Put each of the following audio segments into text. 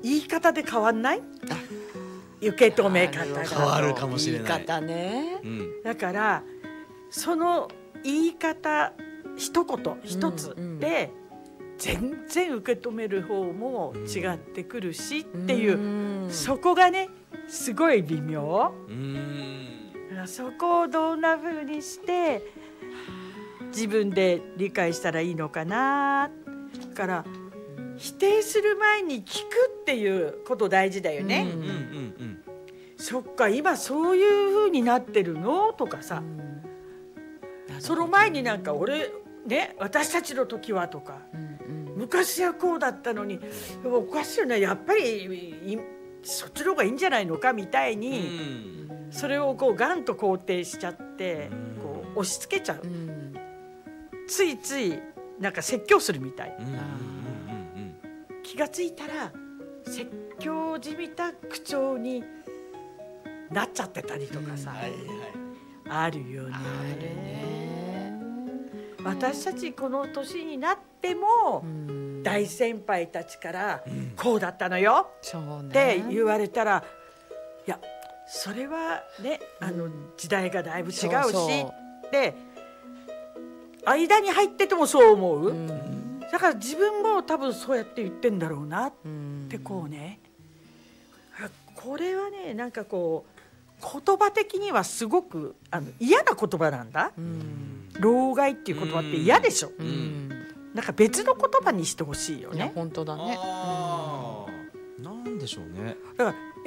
言い方で変わんない？受け止め方が変わるかもしれない。 言い方ね、 だからその言い方一言一つで全然受け止める方も違ってくるしっていう、そこがねすごい微妙。そこをどんな風にして自分で理解したらいいのかな。だから否定する前に聞くっていうこと大事だよね。そっか今そういう風になってるのとかさ、その前になんか私たちの時はとか、昔はこうだったのにおかしいよね、やっぱりそっちの方がいいんじゃないのかみたいに、それをこうガンと肯定しちゃってこう押し付けちゃう、ついついなんか説教するみたい、気がついたら説教じみた口調になっちゃってたりとかさ、あるよね。私たちこの年になっても大先輩たちからこうだったのよって言われたら、いやそれはね時代がだいぶ違うしって間に入っててもそう思う。だから自分も多分そうやって言ってんだろうなってこうね、これはねなんかこう言葉的にはすごく嫌な言葉なんだ。老害っていう言葉って嫌でしょ。なんか別の言葉にしてほしいよね。 本当だね。 なんでしょうね。 だから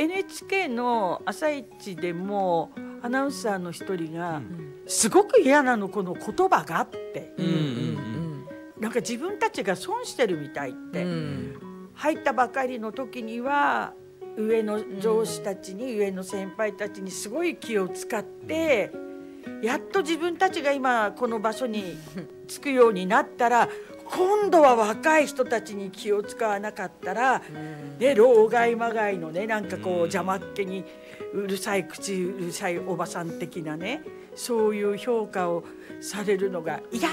NHK の朝一でもアナウンサーの一人がすごく嫌なのこの言葉があって、なんか自分たちが損してるみたいって、入ったばかりの時には上の上司たちに、上の先輩たちにすごい気を使って、やっと自分たちが今この場所に着くようになったら、今度は若い人たちに気を使わなかったら、老害まがいのね、なんかこう邪魔っ気にうるさい口うるさいおばさん的なね、そういう評価をされるのが嫌って、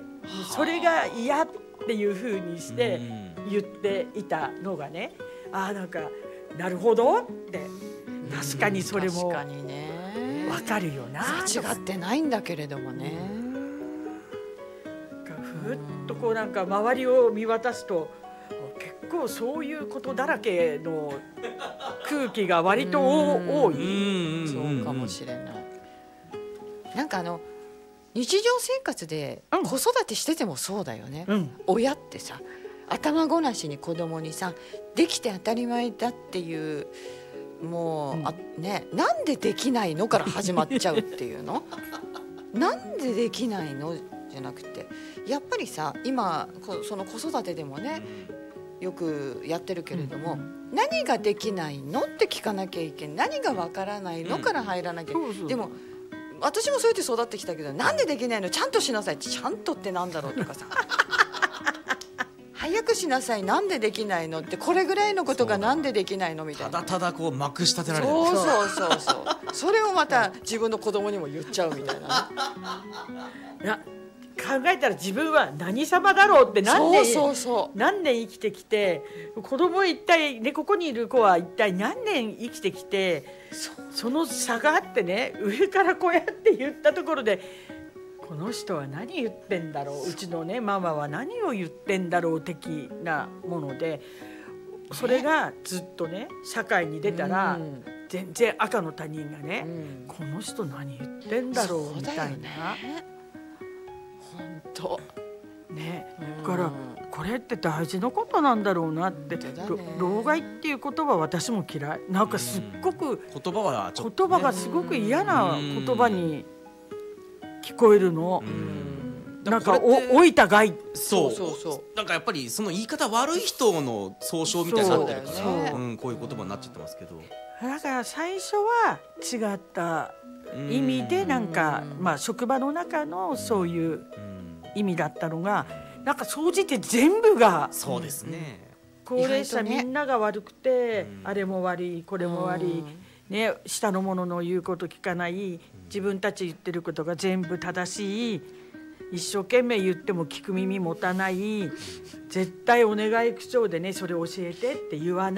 それが嫌っていう風にして言っていたのがね、なんかなるほどって、確かにそれも分かるよな。 間違ってないんだけれどもね。 ふっとこうなんか周りを見渡すと結構そういうことだらけの空気が割と多い。 そうかもしれない。なんか日常生活で子育てしててもそうだよね。親ってさ、頭ごなしに子供にさ、できて当たり前だっていう、もう、なんでできないのから始まっちゃうっていうのなんでできないのじゃなくて、やっぱりさ、今その子育てでもね、よくやってるけれども、何ができないのって聞かなきゃいけない、何がわからないのから入らなきゃいけない。でも私もそうやって育ってきたけど、なんでできないの、ちゃんとしなさい、ちゃんとってなんだろうとかさ早くしなさい、なんでできないのって、これぐらいのことがなんでできないのみたいな、 ただこうまくし立てられる。 そうそれをまた自分の子供にも言っちゃうみたいな。 いや考えたら自分は何様だろうって、何年生きてきて、子供一体ね、ここにいる子は一体何年生きてきて、その差があってね、上からこうやって言ったところで、この人は何言ってんだろう、うちのねママは何を言ってんだろう的なもので、それがずっとね社会に出たら、全然赤の他人がね、この人何言ってんだろうみたいな。 本当ね、だからこれって大事なことなんだろうなって。老害っていう言葉私も嫌い。なんかすっごく言葉がすごく嫌な言葉に聞こえるの。なんか老いた害。 そうなんかやっぱりその言い方悪い人の総称みたいになってるから、こういう言葉になっちゃってますけど、 だから最初は違った意味で、なんか職場の中のそういう意味だったのが、なんか総じて全部が、 そうですね、 高齢者みんなが悪くて、あれも悪いこれも悪い、ね、下の者の言うこと聞かない、自分たち言ってることが全部正しい、一生懸命言っても聞く耳持たない、絶対お願い口調でねそれ教えてって言わない。